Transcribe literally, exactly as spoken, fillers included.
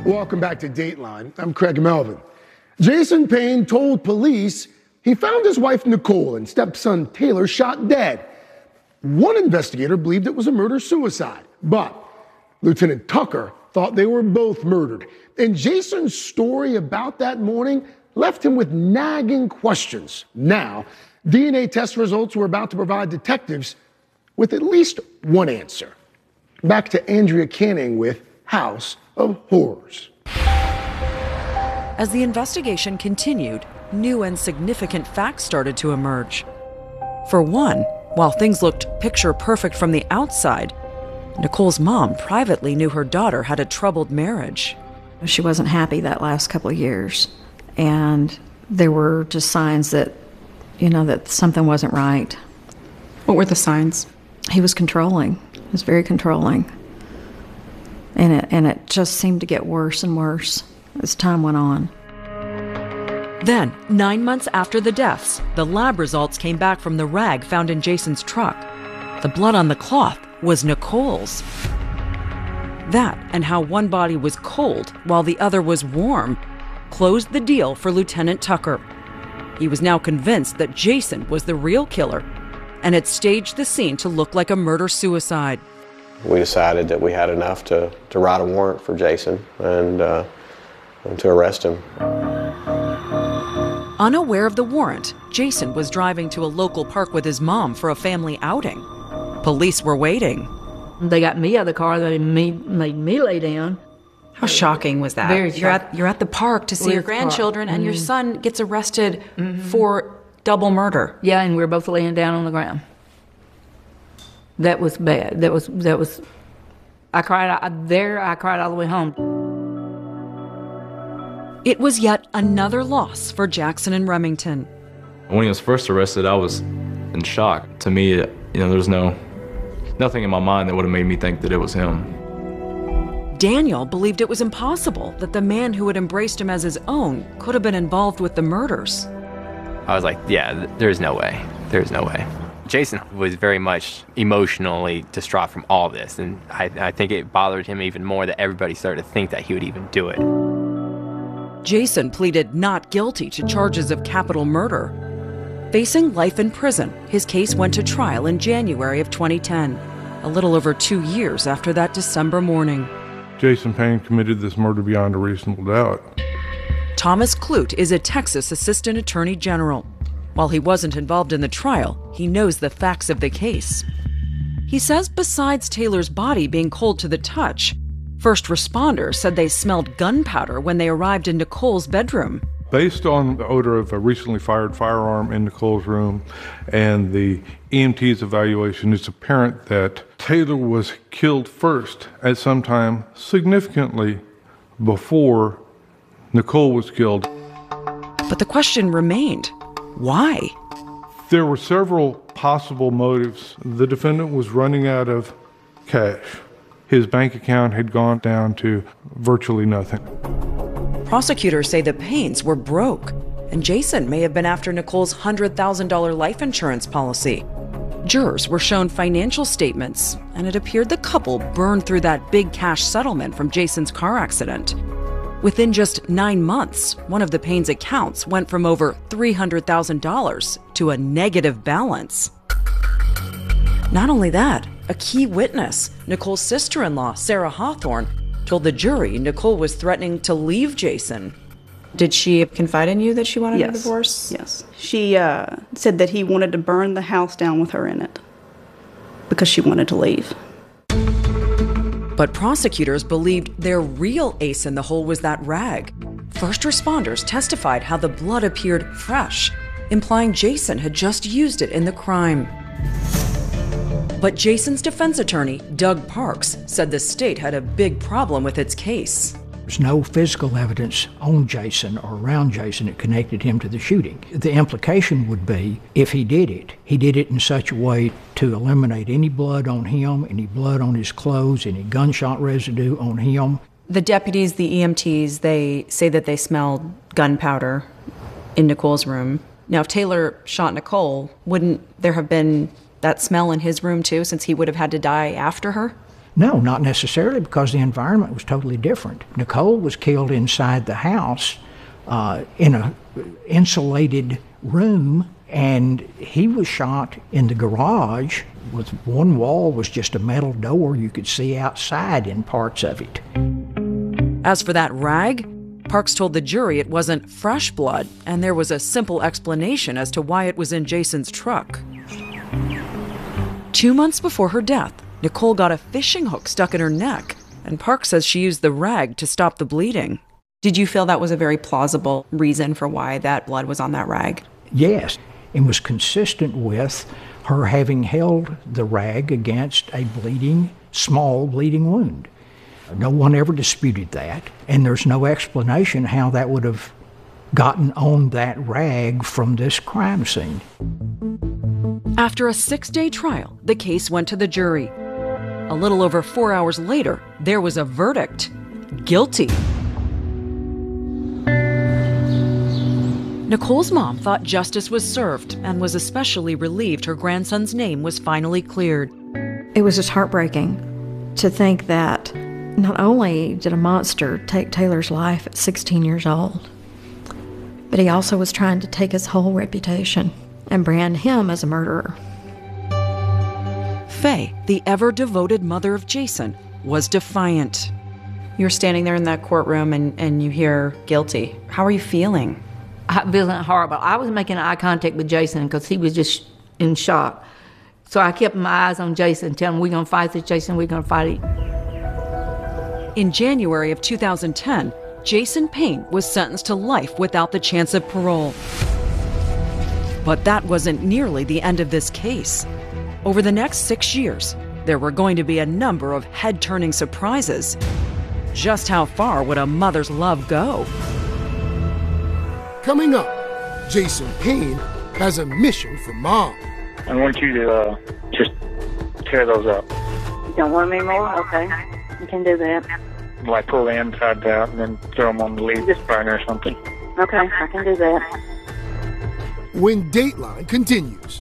Welcome back to Dateline. I'm Craig Melvin. Jason Payne told police he found his wife Nicole and stepson Taylor shot dead. One investigator believed it was a murder-suicide, but Lieutenant Tucker thought they were both murdered. And Jason's story about that morning left him with nagging questions. Now, D N A test results were about to provide detectives with at least one answer. Back to Andrea Canning with House of Horrors. As the investigation continued, new and significant facts started to emerge. For one, while things looked picture perfect from the outside, Nicole's mom privately knew her daughter had a troubled marriage. She wasn't happy that last couple of years, and there were just signs that, you know, that something wasn't right. What were the signs? He was controlling. He was very controlling. And it, and it just seemed to get worse and worse as time went on. Then, nine months after the deaths, the lab results came back from the rag found in Jason's truck. The blood on the cloth was Nicole's. That, and how one body was cold while the other was warm, closed the deal for Lieutenant Tucker. He was now convinced that Jason was the real killer and had staged the scene to look like a murder-suicide. We decided that we had enough to, to write a warrant for Jason and, uh, and to arrest him. Unaware of the warrant, Jason was driving to a local park with his mom for a family outing. Police were waiting. They got me out of the car. They made, made me lay down. How shocking was that? Very you're at you're at the park to see With your grandchildren, and mm-hmm. your son gets arrested mm-hmm. for double murder. Yeah, and we were both laying down on the ground. That was bad. That was that was. I cried I, there. I cried all the way home. It was yet another loss for Jackson and Remington. When he was first arrested, I was in shock. To me, you know, there's no nothing in my mind that would have made me think that it was him. Daniel believed it was impossible that the man who had embraced him as his own could have been involved with the murders. I was like, yeah, there's no way. There's no way. Jason was very much emotionally distraught from all this, and I, I think it bothered him even more that everybody started to think that he would even do it. Jason pleaded not guilty to charges of capital murder. Facing life in prison, his case went to trial in January of twenty ten, a little over two years after that December morning. Jason Payne committed this murder beyond a reasonable doubt. Thomas Clute is a Texas Assistant Attorney General. While he wasn't involved in the trial, he knows the facts of the case. He says besides Taylor's body being cold to the touch, first responders said they smelled gunpowder when they arrived in Nicole's bedroom. Based on the odor of a recently fired firearm in Nicole's room and the E M T's evaluation, it's apparent that Taylor was killed first at some time significantly before Nicole was killed. But the question remained, why? There were several possible motives. The defendant was running out of cash. His bank account had gone down to virtually nothing. Prosecutors say the Paynes were broke, and Jason may have been after Nicole's one hundred thousand dollars life insurance policy. Jurors were shown financial statements, and it appeared the couple burned through that big cash settlement from Jason's car accident. Within just nine months, one of the Paynes' accounts went from over three hundred thousand dollars to a negative balance. Not only that, a key witness, Nicole's sister-in-law, Sarah Hawthorne, told the jury Nicole was threatening to leave Jason. Did she confide in you that she wanted yes. a divorce? Yes. She uh, said that he wanted to burn the house down with her in it because she wanted to leave. But prosecutors believed their real ace in the hole was that rag. First responders testified how the blood appeared fresh, implying Jason had just used it in the crime. But Jason's defense attorney, Doug Parks, said the state had a big problem with its case. There's no physical evidence on Jason or around Jason that connected him to the shooting. The implication would be, if he did it, he did it in such a way to eliminate any blood on him, any blood on his clothes, any gunshot residue on him. The deputies, the E M Ts, they say that they smelled gunpowder in Nicole's room. Now, if Taylor shot Nicole, wouldn't there have been that smell in his room too, since he would have had to die after her? No, not necessarily, because the environment was totally different. Nicole was killed inside the house uh, in a insulated room, and he was shot in the garage. With one wall was just a metal door. You could see outside in parts of it. As for that rag, Parks told the jury it wasn't fresh blood, and there was a simple explanation as to why it was in Jason's truck. Two months before her death, Nicole got a fishing hook stuck in her neck, and Parks says she used the rag to stop the bleeding. Did you feel that was a very plausible reason for why that blood was on that rag? Yes, and was consistent with her having held the rag against a bleeding, small bleeding wound. No one ever disputed that, and there's no explanation how that would have gotten on that rag from this crime scene. After a six-day trial, the case went to the jury. A little over four hours later, there was a verdict: guilty. Nicole's mom thought justice was served and was especially relieved her grandson's name was finally cleared. It was just heartbreaking to think that not only did a monster take Taylor's life at sixteen years old, but he also was trying to take his whole reputation and brand him as a murderer. Faye, the ever-devoted mother of Jason, was defiant. You're standing there in that courtroom and, and you hear guilty. How are you feeling? I'm feeling horrible. I was making eye contact with Jason because he was just in shock. So I kept my eyes on Jason, telling him, we're going to fight this, Jason, we're going to fight it. In January of two thousand ten, Jason Payne was sentenced to life without the chance of parole. But that wasn't nearly the end of this case. Over the next six years, there were going to be a number of head-turning surprises. Just how far would a mother's love go? Coming up, Jason Payne has a mission for Mom. I want you to uh, just tear those up. You don't want me more? Okay. You can do that. Like pull the insides out and then throw them on the leaf burner or something. Okay, I can do that. When Dateline continues.